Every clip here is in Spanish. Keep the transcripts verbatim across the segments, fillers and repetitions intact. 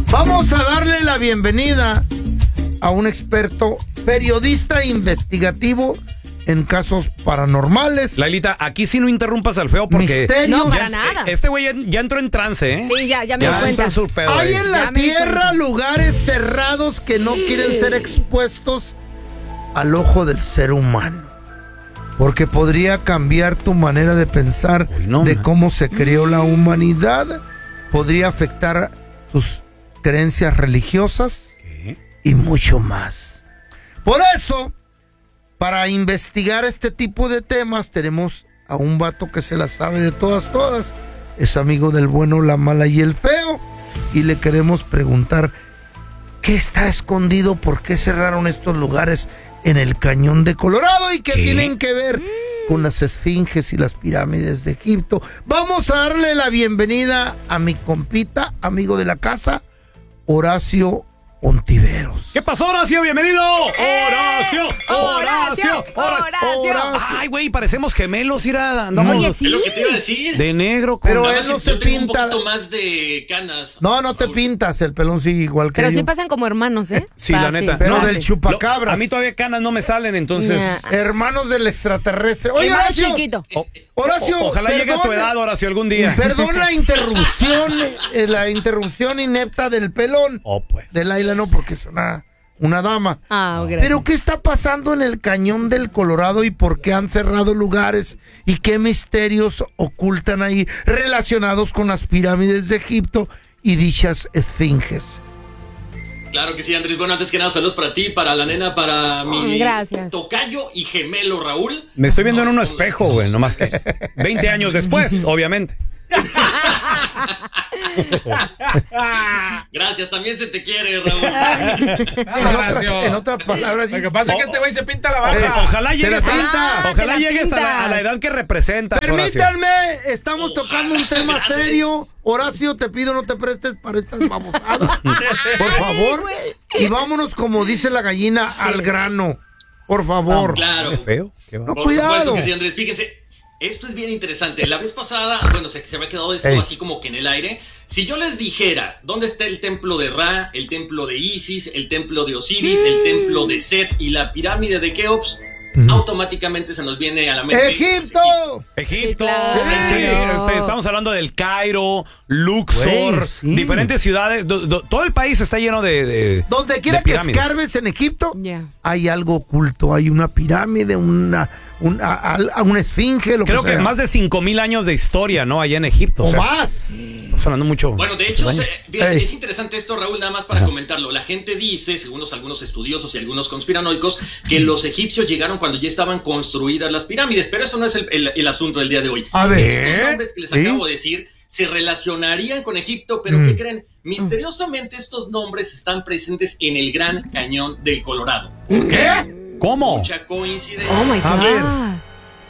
Vamos a darle la bienvenida a un experto periodista investigativo en casos paranormales. Lailita, aquí sí no interrumpas al feo porque... Misterios. No, para ya, nada. Este güey ya, ya entró en trance, ¿eh? Sí, ya, ya me Ya di cuenta. entró en su pedo Hay ahí. en Ya la me di tierra cuenta. lugares cerrados que no quieren ser expuestos al ojo del ser humano. Porque podría cambiar tu manera de pensar Uy, no, de man. cómo se creó la humanidad. Podría afectar tus creencias religiosas ¿Qué? y mucho más. Por eso, para investigar este tipo de temas, tenemos a un vato que se la sabe de todas, todas. Es amigo del bueno, la mala y el feo. Y le queremos preguntar, ¿qué está escondido? ¿Por qué cerraron estos lugares en el Cañón de Colorado? ¿Y qué, ¿Qué? tienen que ver con las esfinges y las pirámides de Egipto? Vamos a darle la bienvenida a mi compita, amigo de la casa, Horacio Ontiveros. ¿Qué pasó, Horacio? ¡Bienvenido! ¡Horacio! ¡Horacio! ¡Horacio! Horacio. Ay, güey, parecemos gemelos, ira, andamos Oye, sí. Es lo que te iba a decir. de negro. Con... Pero Nada él más no que se yo tengo pinta. un poquito más de canas. No, no te Raúl. pintas, el pelón sigue igual que Pero yo. sí pasan como hermanos, ¿eh? Sí, la Fácil. neta. Pero No, del sí. chupacabras. Lo- a mí todavía canas no me salen, entonces... Nah. Hermanos del extraterrestre. Oye, El más Horacio. chiquito. O- Horacio, o- ojalá llegue a tu perdón. edad, Horacio, algún día. Perdón la interrupción, eh, la interrupción inepta del pelón. Oh, pues. De Laila no, porque es una, una dama. Ah, gracias. Pero ¿qué está pasando en el Cañón del Colorado y por qué han cerrado lugares y qué misterios ocultan ahí relacionados con las pirámides de Egipto y dichas esfinges? Claro que sí, Andrés. Bueno, antes que nada, saludos para ti, para la nena, para mi Gracias. tocayo y gemelo Raúl. Me estoy viendo No, en un somos- espejo, güey, nomás que veinte años después, obviamente. Gracias, también se te quiere, Raúl. En, otra- en otras palabras, Lo que pasa es que este güey se pinta la Eh, barba. ojalá Se llegues, la a, pinta. Ah, ojalá te la llegues a la, pintas. a la edad que representas, Horacio. permítanme, estamos Ojalá. tocando un tema Gracias. serio. Horacio, te pido no te prestes para estas babosadas. Por favor. Y vámonos, como dice la gallina, al grano. Por favor. Claro. Qué feo. Qué va. No, Por cuidado. supuesto que sí, Andrés. Fíjense, esto es bien interesante. La vez pasada, bueno, se, se había quedado esto Ey. así como que en el aire. Si yo les dijera dónde está el templo de Ra, el templo de Isis, el templo de Osiris, el templo de Set y la pirámide de Keops, automáticamente se nos viene a la mente. ¡Egipto! Egipto, Sí, claro. sí, este, estamos hablando del Cairo, Luxor, Güey, sí. diferentes ciudades, do- do- todo el país está lleno de, de Donde quiera de que pirámides. escarbes en Egipto, Ya. hay algo oculto. Hay una pirámide, una, una, al- una esfinge, lo Creo que que sea. más de cinco mil años de historia, ¿no? Allá en Egipto. o o sea, más. Estamos hablando mucho. Bueno, de hecho, muchos se- años. de- Ey. es interesante esto, Raúl, nada más para comentarlo. La gente dice, según los- algunos estudiosos y algunos conspiranoicos, que los egipcios llegaron cuando ya estaban construidas las pirámides, pero eso no es el, el- el asunto del día de hoy. A ver. Estos nombres que les ¿Sí? acabo de decir se relacionarían con Egipto, pero Mm. ¿qué creen? Misteriosamente estos nombres están presentes en el Gran Cañón del Colorado. ¿Qué? ¿Cómo? Mucha coincidencia. Oh my A God. ver.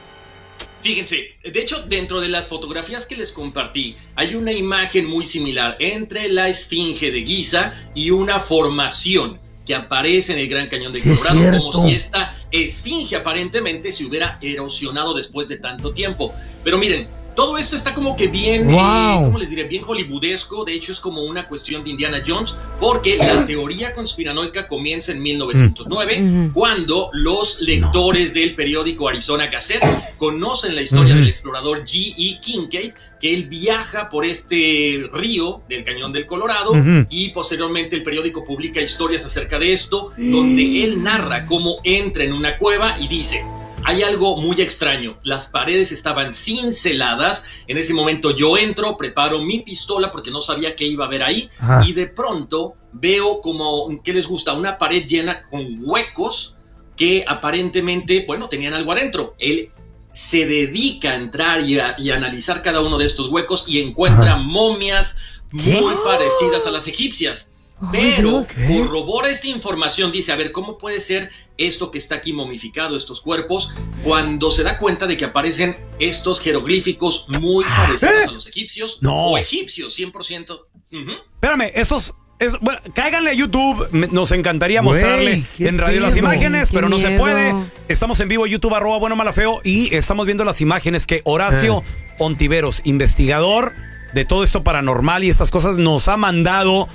Fíjense, de hecho, dentro de las fotografías que les compartí, hay una imagen muy similar entre la Esfinge de Giza y una formación que aparece en el Gran Cañón de Sí, es Colorado, cierto. como si esta esfinge aparentemente se hubiera erosionado después de tanto tiempo. Pero miren, todo esto está como que bien, Wow. eh, ¿cómo les diré? Bien hollywoodesco. De hecho, es como una cuestión de Indiana Jones, porque la teoría conspiranoica comienza en mil novecientos nueve, Mm. cuando los lectores del periódico Arizona Gazette conocen la historia Ujú. del explorador G E Kincaid, que él viaja por este río del Cañón del Colorado, Ujú. y posteriormente el periódico publica historias acerca de esto, donde él narra cómo entra en una cueva y dice: hay algo muy extraño, las paredes estaban cinceladas, en ese momento yo entro, preparo mi pistola porque no sabía qué iba a haber ahí, Ajá. y de pronto veo como, ¿qué les gusta? Una pared llena con huecos que aparentemente, bueno, tenían algo adentro. Él se dedica a entrar y a, y a analizar cada uno de estos huecos y encuentra Ajá. momias ¿Qué? muy parecidas a las egipcias. Ay, Pero Dios. ¿Qué? corrobora esta información, dice, a ver, ¿cómo puede ser esto que está aquí momificado, estos cuerpos? Cuando se da cuenta de que aparecen estos jeroglíficos muy parecidos a los egipcios, No. o egipcios, cien por ciento. Ujú. Espérame, estos... Es, bueno, cáiganle a YouTube, me- nos encantaría Güey, mostrarle qué en radio las pedo. imágenes, Qué pero no se miedo. puede. Estamos en vivo, YouTube, arroba bueno, mala, feo, y estamos viendo las imágenes que Horacio Ontiveros, investigador de todo esto paranormal y estas cosas, nos ha mandado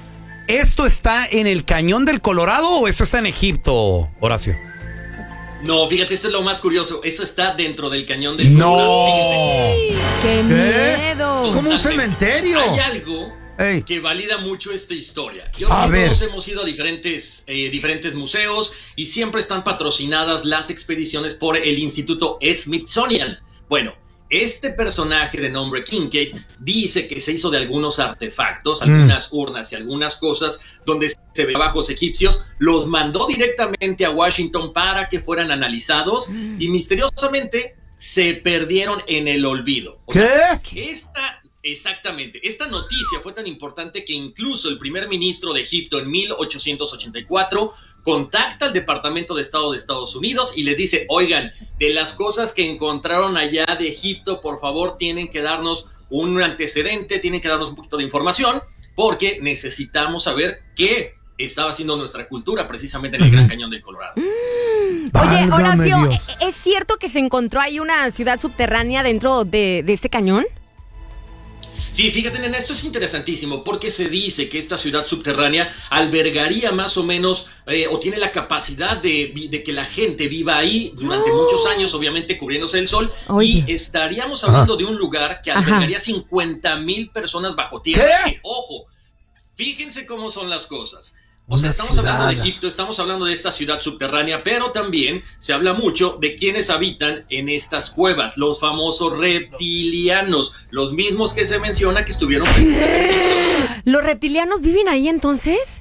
¿Esto está en el Cañón del Colorado o esto está en Egipto, Horacio? No, fíjate, esto es lo más curioso. Eso está dentro del Cañón del Colorado. ¡No! Fíjense. ¡Qué miedo! Como un cementerio. Hay algo Ey. que valida mucho esta historia. Y A ver. todos hemos ido a diferentes, eh, diferentes museos y siempre están patrocinadas las expediciones por el Instituto Smithsonian. Bueno, este personaje de nombre Kincaid dice que se hizo de algunos artefactos, algunas mm. urnas y algunas cosas donde se ve trabajos egipcios, los mandó directamente a Washington para que fueran analizados mm. y misteriosamente se perdieron en el olvido. O ¿Qué? Sea, esta, exactamente, esta noticia fue tan importante que incluso el primer ministro de Egipto en mil ochocientos ochenta y cuatro contacta al Departamento de Estado de Estados Unidos y le dice, oigan, de las cosas que encontraron allá de Egipto, por favor, tienen que darnos un antecedente, tienen que darnos un poquito de información, porque necesitamos saber qué estaba haciendo nuestra cultura precisamente en el Gran Cañón del Colorado. Mm. Oye, Horacio, ¿es cierto que se encontró ahí una ciudad subterránea dentro de, de este cañón? Sí, fíjate, nena, esto es interesantísimo porque se dice que esta ciudad subterránea albergaría más o menos eh, o tiene la capacidad de, de que la gente viva ahí durante oh. muchos años, obviamente cubriéndose del sol. Oye. Y estaríamos hablando Ajá. de un lugar que albergaría cincuenta mil personas bajo tierra. ¿Qué? Que, ojo, fíjense cómo son las cosas. O sea, estamos ciudad. hablando de Egipto, estamos hablando de esta ciudad subterránea, pero también se habla mucho de quienes habitan en estas cuevas, los famosos reptilianos, los mismos que se menciona que estuvieron presentes. ¿Los reptilianos viven ahí entonces?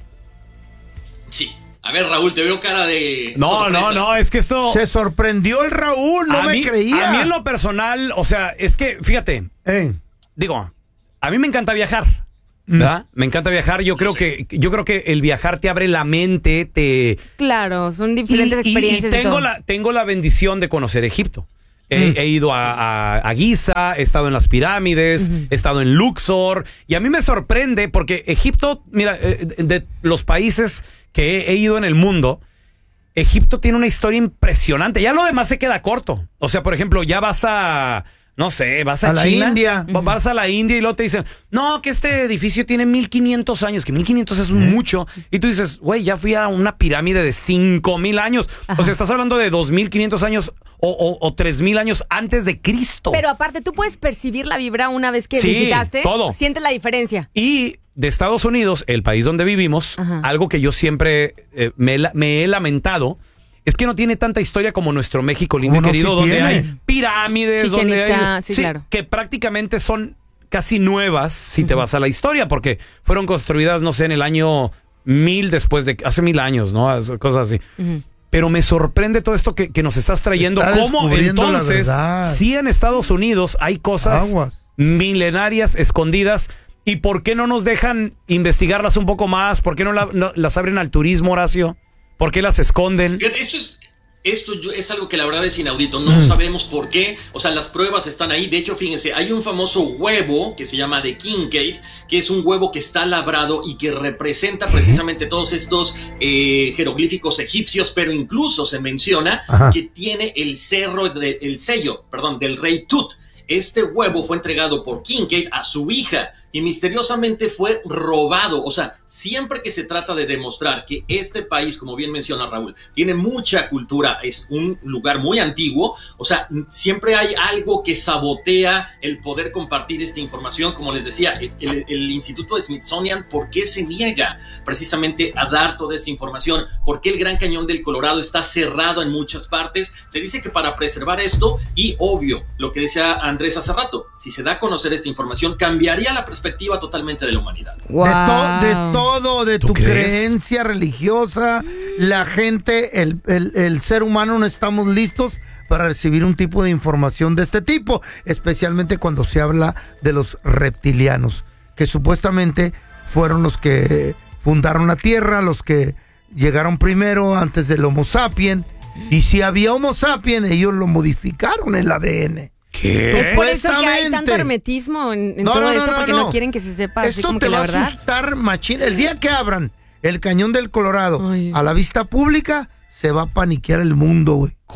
Sí. A ver, Raúl, te veo cara de No, sorpresa. no, no, es que esto... Se sorprendió el Raúl, no a me mí, creía. A mí en lo personal, o sea, es que, fíjate, eh. digo, a mí me encanta viajar. ¿verdad? Me encanta viajar. Yo creo que yo creo que el viajar te abre la mente, te Claro, son diferentes y, experiencias. Y, y tengo y la tengo la bendición de conocer Egipto. He, mm. he ido a, a, a Giza, he estado en las pirámides, uh-huh. he estado en Luxor y a mí me sorprende porque Egipto, mira, de los países que he, he ido en el mundo, Egipto tiene una historia impresionante. Ya lo demás se queda corto. O sea, por ejemplo, ya vas a No sé, vas a, a China, la India. Vas a la India y luego te dicen, no, que este edificio tiene mil quinientos años, que mil quinientos es ¿Eh? mucho. Y tú dices, güey, ya fui a una pirámide de cinco mil años. Ajá. O sea, estás hablando de dos mil quinientos años o, o, o tres mil años antes de Cristo. Pero aparte, tú puedes percibir la vibra una vez que sí, visitaste. Todo. Sientes la diferencia. Y de Estados Unidos, el país donde vivimos, Ajá. algo que yo siempre eh, me, me he lamentado, es que no tiene tanta historia como nuestro México lindo y no, querido, sí donde tiene. hay pirámides, Chichen donde Itza, hay, sí, sí, claro. que prácticamente son casi nuevas si uh-huh. te vas a la historia, porque fueron construidas, no sé, en el año mil después de, hace mil años, ¿no? Cosas así. Uh-huh. Pero me sorprende todo esto que, que nos estás trayendo. Está ¿Cómo entonces, si en Estados Unidos hay cosas Aguas. milenarias escondidas? ¿Y por qué no nos dejan investigarlas un poco más? ¿Por qué no, la, no las abren al turismo, Horacio? ¿Por qué las esconden? Esto es, esto es algo que la verdad es inaudito. No mm. sabemos por qué. O sea, las pruebas están ahí. De hecho, fíjense, hay un famoso huevo que se llama de Kincaid, que es un huevo que está labrado y que representa precisamente todos estos eh, jeroglíficos egipcios, pero incluso se menciona Ajá. que tiene el cerro, de, el sello, perdón, del rey Tut. Este huevo fue entregado por Kincaid a su hija y misteriosamente fue robado. O sea, siempre que se trata de demostrar que este país, como bien menciona Raúl, tiene mucha cultura, es un lugar muy antiguo, o sea, siempre hay algo que sabotea el poder compartir esta información. Como les decía, el, el Instituto Smithsonian, ¿por qué se niega precisamente a dar toda esta información? ¿Por qué el Gran Cañón del Colorado está cerrado en muchas partes? Se dice que para preservar esto, y obvio, lo que decía Andrés hace rato, si se da a conocer esta información, cambiaría la perspectiva totalmente de la humanidad. Wow. De, to, de todo, de tu crees? creencia religiosa, la gente, el, el, el ser humano no estamos listos para recibir un tipo de información de este tipo, especialmente cuando se habla de los reptilianos, que supuestamente fueron los que fundaron la Tierra, los que llegaron primero antes del Homo sapiens, y si había Homo sapiens, ellos lo modificaron el A D N. ¿Qué? Es por eso que hay tanto hermetismo en, en no, todo no, esto, no, porque no. no quieren que se sepa. Esto así como te que va la verdad. a asustar machín. El día que abran el Cañón del Colorado Ay. a la vista pública, se va a paniquear el mundo, güey. ¿Cómo?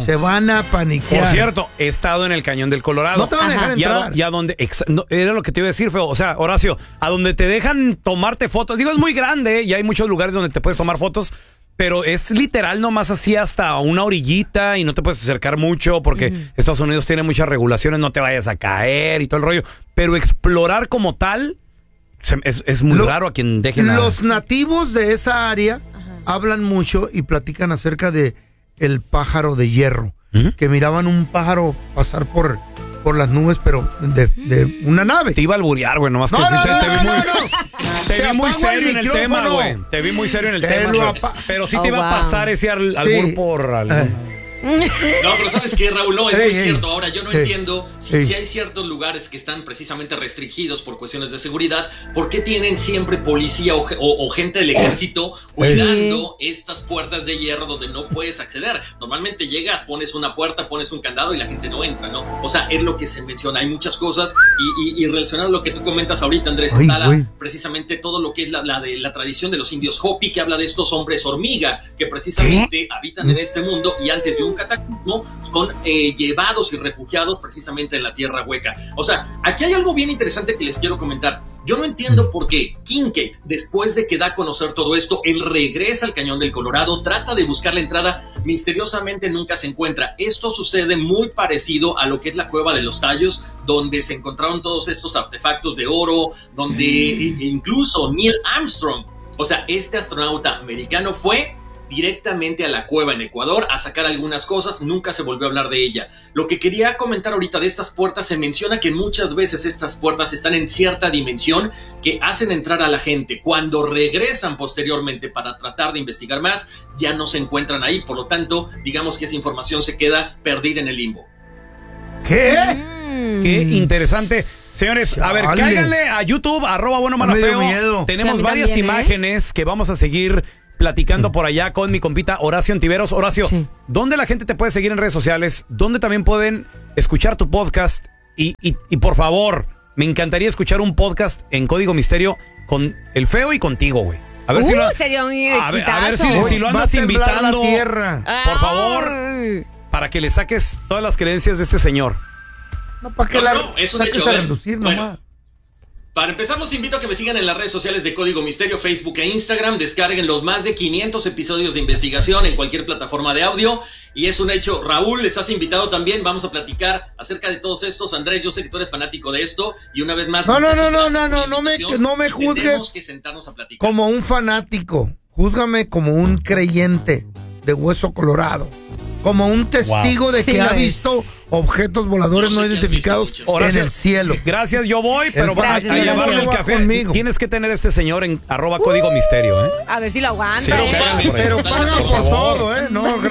Se van a paniquear. Por cierto, he estado en el Cañón del Colorado. No te van a dejar entrar. Y a donde, exa, no, era lo que te iba a decir, feo. O sea, Horacio, a donde te dejan tomarte fotos. Digo, es muy grande y hay muchos lugares donde te puedes tomar fotos, pero es literal nomás así hasta una orillita y no te puedes acercar mucho porque mm. Estados Unidos tiene muchas regulaciones, no te vayas a caer y todo el rollo. Pero explorar como tal es, es muy Lo, raro a quien dejen a... Los nativos de esa área Ajá. hablan mucho y platican acerca de el pájaro de hierro. ¿Mm? Que miraban un pájaro pasar por, por las nubes, pero de, de una nave. Te iba a alburear, güey, nomás no, que no, te, no, te vi no, muy, no, no. te vi muy serio en el tema, güey. Te vi muy serio en el te tema. Pero, pero sí oh, te iba wow. a pasar ese al, albur sí. por... Al, eh. No, pero ¿sabes qué, Raúl? No, es hey, muy hey, cierto. Ahora, yo no hey, entiendo si, hey. si hay ciertos lugares que están precisamente restringidos por cuestiones de seguridad, ¿por qué tienen siempre policía o, o, o gente del ejército cuidando hey. estas puertas de hierro donde no puedes acceder? Normalmente llegas, pones una puerta, pones un candado y la gente no entra, ¿no? O sea, es lo que se menciona. Hay muchas cosas y, y, y relacionado a lo que tú comentas ahorita, Andrés, ay, está la, precisamente todo lo que es la, la, de, la tradición de los indios Hopi, que habla de estos hombres hormiga que precisamente ¿Qué? habitan en este mundo y antes de un cataclismo son eh, llevados y refugiados precisamente en la tierra hueca. O sea, aquí hay algo bien interesante que les quiero comentar. Yo no entiendo por qué Kincaid, después de que da a conocer todo esto, él regresa al Cañón del Colorado, trata de buscar la entrada, misteriosamente nunca se encuentra. Esto sucede muy parecido a lo que es la Cueva de los Tallos, donde se encontraron todos estos artefactos de oro, donde mm. incluso Neil Armstrong, o sea, este astronauta americano fue directamente a la cueva en Ecuador a sacar algunas cosas, nunca se volvió a hablar de ella. Lo que quería comentar ahorita de estas puertas, se menciona que muchas veces estas puertas están en cierta dimensión que hacen entrar a la gente. Cuando regresan posteriormente para tratar de investigar más, ya no se encuentran ahí, por lo tanto, digamos que esa información se queda perdida en el limbo. ¿Qué? Mm. Qué interesante. Señores, Chale. a ver, cáiganle a YouTube, arroba bueno mala feo. Miedo. Tenemos varias también, imágenes ¿eh? que vamos a seguir platicando por allá con mi compita Horacio Ontiveros. Horacio, sí. ¿dónde la gente te puede seguir en redes sociales? ¿Dónde también pueden escuchar tu podcast? Y, y, y por favor, me encantaría escuchar un podcast en Código Misterio con el feo y contigo, güey. A ver uh, si lo, sería un a ver, a ver si, si lo andas invitando. Por favor, para que le saques todas las creencias de este señor. No, para que no, la no, es un hecho. A relucir bueno. nomás. Para empezar, los invito a que me sigan en las redes sociales de Código Misterio, Facebook e Instagram. Descarguen los más de quinientos episodios de investigación en cualquier plataforma de audio. Y es un hecho. Raúl, les has invitado también. Vamos a platicar acerca de todos estos. Andrés, yo sé que tú eres fanático de esto. Y una vez más... No, no, no, no, no, no, no me, no me juzgues tenemos que sentarnos a platicar. Como un fanático. Júzgame como un creyente de hueso colorado. Como un testigo wow. de que sí ha visto objetos voladores no, no identificados en el cielo. Sí, gracias, yo voy, pero gracias, a, a llevarle el café. Conmigo. Tienes que tener este señor en arroba uh, código misterio, ¿eh? A ver si lo aguanta. Sí, ¿eh? Pero, pero paga por, por todo, ¿eh?